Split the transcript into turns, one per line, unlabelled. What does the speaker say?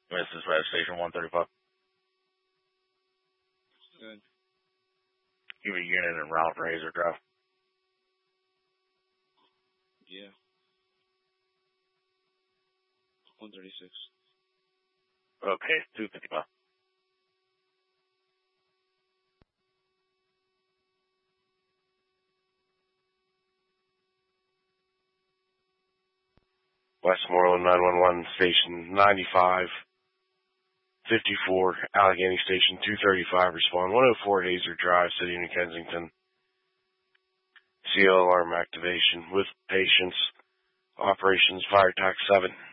This is Red Station 135.
Good.
Give a unit en route for Hazer Drive.
Yeah. 136.
Okay, 255. Westmoreland 911 Station 95, 54, Allegheny Station 235, respond 104 Hazer Drive, City of New Kensington. CL alarm activation with patients. Operations Fire Tax 7.